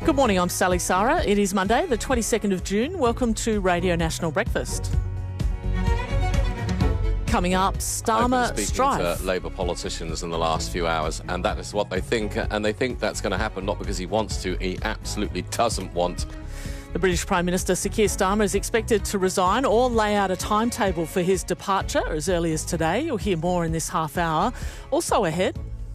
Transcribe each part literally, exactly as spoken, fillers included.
Good morning, I'm Sally Sara. It is Monday, the twenty-second of June. Welcome to Radio National Breakfast. Coming up, Starmer I've been speaking strife. to Labour politicians in the last few hours, and that is what they think, and they think that's going to happen not because he wants to, he absolutely doesn't want. The British Prime Minister Sir Keir Starmer is expected to resign or lay out a timetable for his departure as early as today. You'll hear more in this half hour. Also ahead,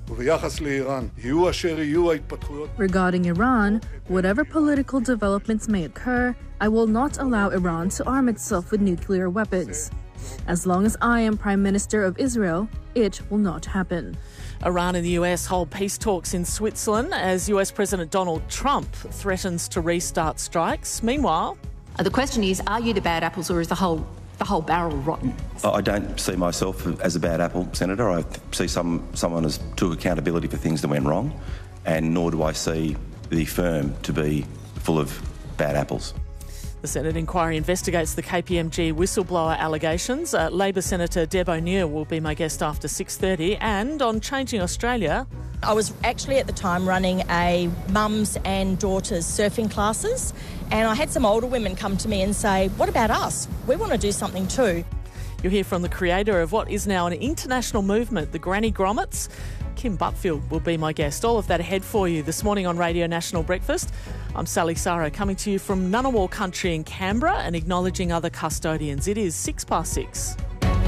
regarding Iran, whatever political developments may occur, I will not allow Iran to arm itself with nuclear weapons. As long as I am Prime Minister of Israel, it will not happen. Iran and the U S hold peace talks in Switzerland as U S President Donald Trump threatens to restart strikes. Meanwhile, the question is, are you the bad apples or is the whole the whole barrel rotten? I don't see myself as a bad apple, Senator. I see some someone as took accountability for things that went wrong, and nor do I see the firm to be full of bad apples. the Senate inquiry investigates the K P M G whistleblower allegations. Uh, Labor Senator Deb O'Neill will be my guest after six thirty. And on Changing Australia, I was actually at the time running a mums and daughters surfing classes, and I had some older women come to me and say, what about us? We want to do something too. You'll hear from the creator of what is now an international movement, the Granny Grommets. Kim Butfield will be my guest. All of that ahead for you this morning on Radio National Breakfast. I'm Sally Sara, coming to you from Ngunnawal country in Canberra and acknowledging other custodians. It is six past six.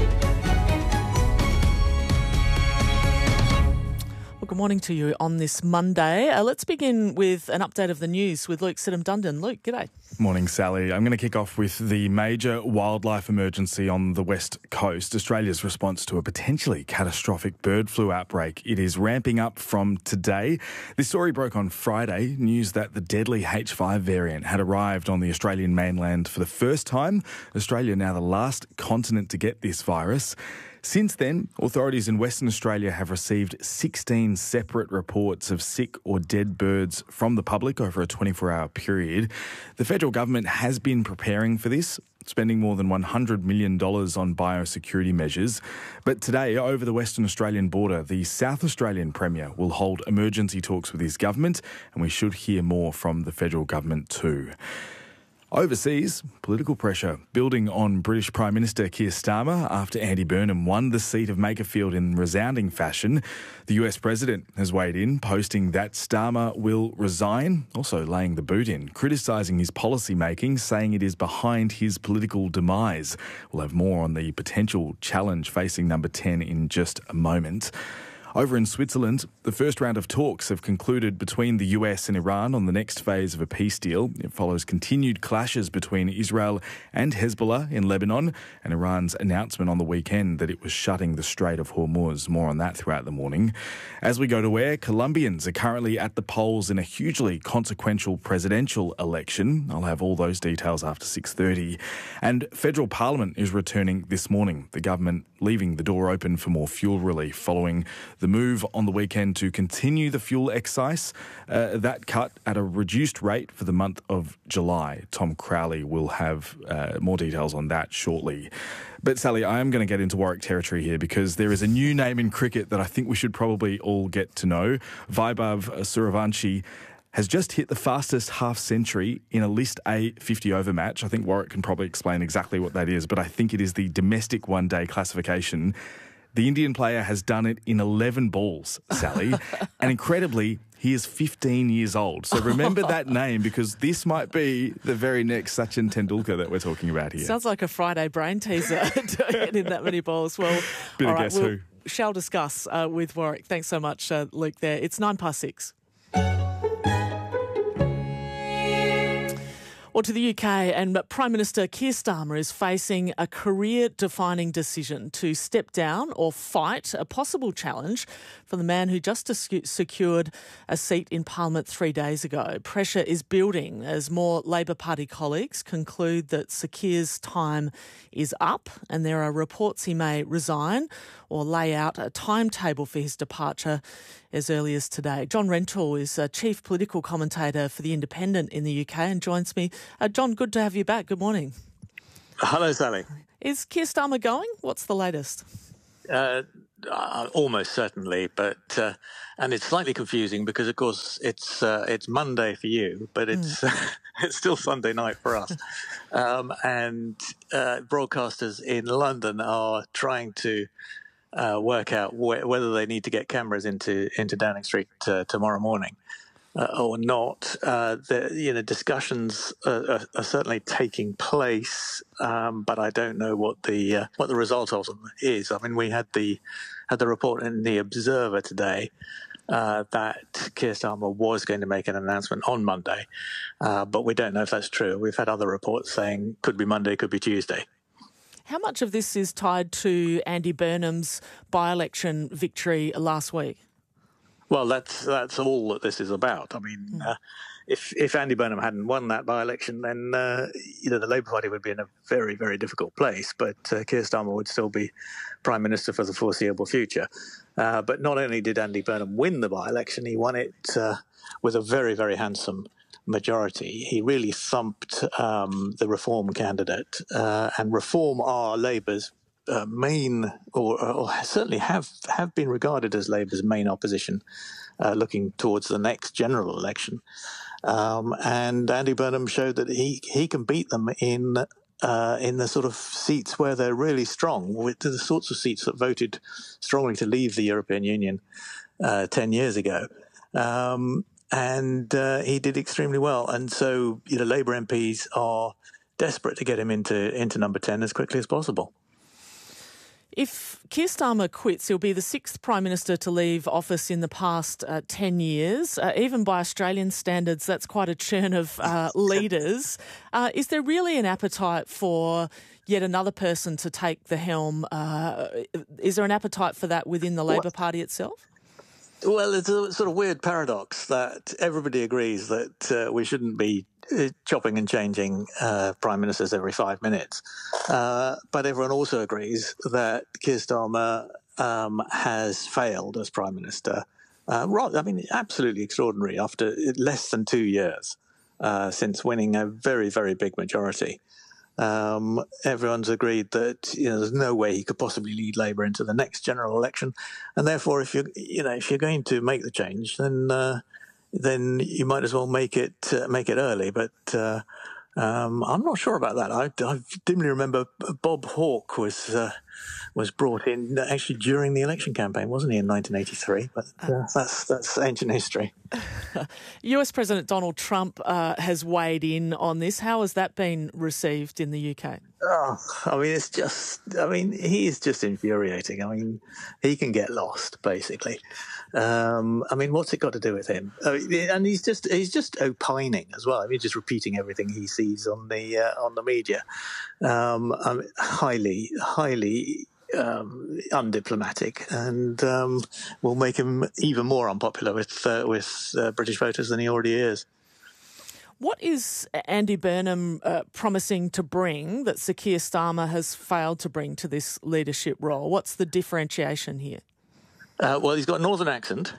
Good morning to you on this Monday. Uh, let's begin with an update of the news with Luke Sidham-Dundon. Luke, g'day. Morning, Sally. I'm going to kick off with the major wildlife emergency on the West Coast, Australia's response to a potentially catastrophic bird flu outbreak. It is ramping up from today. This story broke on Friday, news that the deadly H five variant had arrived on the Australian mainland for the first time. Australia now the last continent to get this virus. Since then, authorities in Western Australia have received sixteen separate reports of sick or dead birds from the public over a twenty-four hour period. The federal government has been preparing for this, spending more than one hundred million dollars on biosecurity measures. But today, over the Western Australian border, the South Australian Premier will hold emergency talks with his government, and we should hear more from the federal government too. Overseas, political pressure building on British Prime Minister Keir Starmer after Andy Burnham won the seat of Makerfield in resounding fashion. The U S President has weighed in, posting that Starmer will resign, also laying the boot in, criticising his policy making, saying it is behind his political demise. We'll have more on the potential challenge facing number ten in just a moment. Over in Switzerland, the first round of talks have concluded between the U S and Iran on the next phase of a peace deal. It follows continued clashes between Israel and Hezbollah in Lebanon and Iran's announcement on the weekend that it was shutting the Strait of Hormuz. More on that throughout the morning. As we go to air, Colombians are currently at the polls in a hugely consequential presidential election. I'll have all those details after six thirty. And federal parliament is returning this morning. The government leaving the door open for more fuel relief following the move on the weekend to continue the fuel excise, uh, that cut at a reduced rate for the month of July. Tom Crowley will have uh, more details on that shortly. But Sally, I am going to get into Warwick territory here because there is a new name in cricket that I think we should probably all get to know. Vaibhav Suryavanshi has just hit the fastest half-century in a List A fifty-over match. I think Warwick can probably explain exactly what that is, but I think it is the domestic one-day classification. The Indian player has done it in eleven balls, Sally, and incredibly, he is fifteen years old. So remember that name because this might be the very next Sachin Tendulkar that we're talking about here. Sounds like a Friday brain teaser doing it in that many balls. Well, Bit all of right, guess we'll, who. shall discuss uh, with Warwick. Thanks so much, uh, Luke, there. It's nine past six. Or to the U K, and Prime Minister Keir Starmer is facing a career-defining decision to step down or fight a possible challenge from the man who just secured a seat in Parliament three days ago. Pressure is building as more Labor Party colleagues conclude that Sir Keir's time is up, and there are reports he may resign or lay out a timetable for his departure as early as today. John Rentoul is a chief political commentator for The Independent in the U K and joins me. Uh, John, good to have you back. Good morning. Hello, Sally. Is Keir Starmer going? What's the latest? Uh, uh, almost certainly, but uh, and it's slightly confusing because, of course, it's uh, it's Monday for you, but it's mm. it's still Sunday night for us, um, and uh, broadcasters in London are trying to uh, work out wh- whether they need to get cameras into into Downing Street uh, tomorrow morning. Uh, or not. Uh, the, you know, discussions are, are, are certainly taking place, um, but I don't know what the uh, what the result of them is. I mean, we had the had the report in the Observer today uh, that Keir Starmer was going to make an announcement on Monday, uh, but we don't know if that's true. We've had other reports saying could be Monday, could be Tuesday. How much of this is tied to Andy Burnham's by-election victory last week? Well, that's that's all that this is about. I mean, uh, if if Andy Burnham hadn't won that by-election, then uh, you know the Labour Party would be in a very, very difficult place. But uh, Keir Starmer would still be Prime Minister for the foreseeable future. Uh, but not only did Andy Burnham win the by-election, he won it uh, with a very, very handsome majority. He really thumped um, the Reform candidate, uh, and Reform are Labour's Uh, main, or, or certainly have, have been regarded as Labour's main opposition uh, looking towards the next general election. Um, and Andy Burnham showed that he, he can beat them in uh, in the sort of seats where they're really strong, with the sorts of seats that voted strongly to leave the European Union uh, ten years ago. Um, and uh, he did extremely well. And so, you know, Labour M Ps are desperate to get him into into number ten as quickly as possible. If Keir Starmer quits, he'll be the sixth Prime Minister to leave office in the past uh, ten years. Uh, even by Australian standards, that's quite a churn of uh, leaders. Uh, is there really an appetite for yet another person to take the helm? Uh, is there an appetite for that within the Labor Party itself? Well, it's a sort of weird paradox that everybody agrees that uh, we shouldn't be chopping and changing uh, prime ministers every five minutes. Uh, but everyone also agrees that Keir Starmer um, has failed as prime minister. Uh, right, I mean, absolutely extraordinary after less than two years uh, since winning a very, very big majority. Um, everyone's agreed that you know there's no way he could possibly lead Labour into the next general election, and therefore, if you you know if you're going to make the change, then uh, then you might as well make it uh, make it early. But uh, um, I'm not sure about that. I, I dimly remember Bob Hawke was uh, was brought in actually during the election campaign, wasn't he, in nineteen eighty-three? But uh, that's that's ancient history. U S President Donald Trump uh, has weighed in on this. How has that been received in the U K? Oh, I mean, it's just, I mean, he is just infuriating. I mean, he can get lost, basically. Um, I mean, what's it got to do with him? I mean, and he's just, he's just opining as well. I mean, just repeating everything he sees on the, uh, on the media. Um, I mean, highly, highly um, undiplomatic, and um, will make him even more unpopular with, uh, with uh, British voters than he already is. What is Andy Burnham uh, promising to bring that Sir Keir Starmer has failed to bring to this leadership role? What's the differentiation here? Uh, well, he's got a northern accent.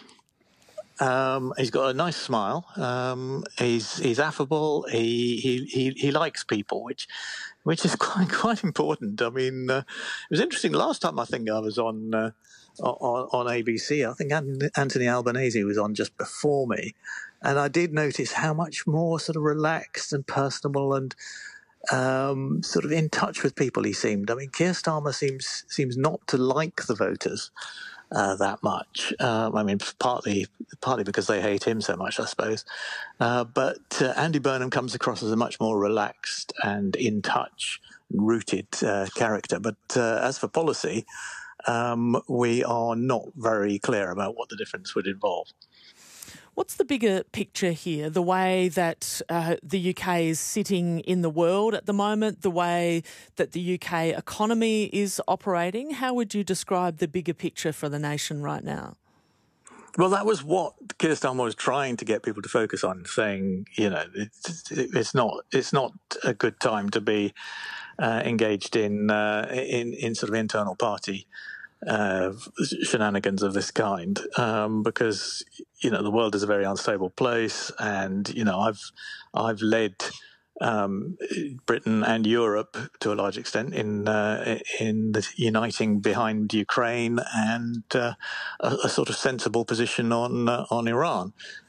Um, he's got a nice smile. Um, he's he's affable. He, he he he likes people, which which is quite quite important. I mean, uh, it was interesting. Last time I think I was on uh, on, on A B C, I think Anthony Albanese was on just before me. And I did notice how much more sort of relaxed and personable and um, sort of in touch with people he seemed. I mean, Keir Starmer seems seems not to like the voters uh, that much. Um, I mean, partly partly because they hate him so much, I suppose. Uh, but uh, Andy Burnham comes across as a much more relaxed and in touch, rooted uh, character. But uh, as for policy, um, we are not very clear about what the difference would involve. What's the bigger picture here? The way that uh, the U K is sitting in the world at the moment, the way that the U K economy is operating. How would you describe the bigger picture for the nation right now? Well, that was what Keir Starmer was trying to get people to focus on, saying, you know, it's, it's not it's not a good time to be uh, engaged in, uh, in in sort of internal party Uh, shenanigans of this kind, um, because you know the world is a very unstable place, and you know I've I've led um, Britain and Europe to a large extent in uh, in the uniting behind Ukraine and uh, a, a sort of sensible position on uh, on Iran.